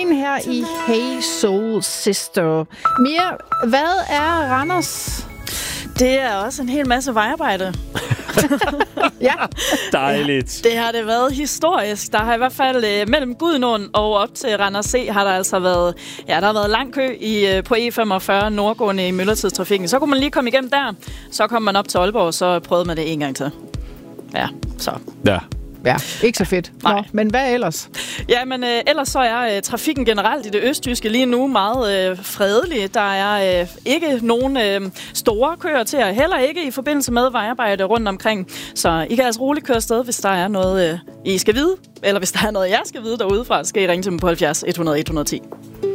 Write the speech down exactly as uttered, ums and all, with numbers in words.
Green her i Hey Soul Sister. Mia, hvad er Randers? Det er også en hel masse vejarbejde. Ja. Dejligt. Det har det været historisk. Der har i hvert fald øh, mellem Gudenåen og op til Randers C har der altså været, ja, der har været lang kø i, øh, på E femogfyrre nordgående i myldretidstrafikken. Så kunne man lige komme igennem der. Så kom man op til Aalborg, så prøvede man det en gang til. Ja, så. Ja. Ja, ikke så fedt. Nå, Nej. men hvad ellers? Ja, men øh, ellers så er øh, trafikken generelt i det østtyske lige nu meget øh, fredelig. Der er øh, ikke nogen øh, store køer til, og heller ikke i forbindelse med vejarbejde rundt omkring. Så I kan altså roligt køre afsted, hvis der er noget, øh, I skal vide, eller hvis der er noget, jeg skal vide derudefra, så skal I ringe til mig på halvfjerds et hundrede et hundrede og ti.